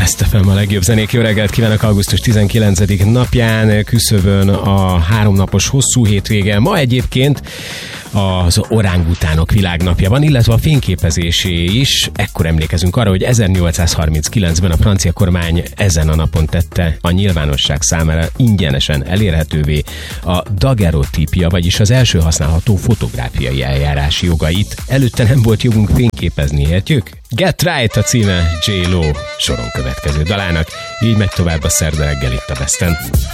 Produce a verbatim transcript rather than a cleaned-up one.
Best ef em, a legjobb zenék. Jó reggelt kívánok augusztus tizenkilencedik napján, küszöbön a háromnapos hosszú hétvége. Ma egyébként az orángutánok világnapja van, illetve a fényképezésé is. Ekkor emlékezünk arra, hogy ezernyolcszázharminckilencben a francia kormány ezen a napon tette a nyilvánosság számára ingyenesen elérhetővé a daguerreotípia, vagyis az első használható fotográfiai eljárási jogait. Előtte nem volt jogunk fényképezni, értjük? Get Right a címe J-Lo soron következő dalának, így megy tovább a szerda reggel itt a Besten.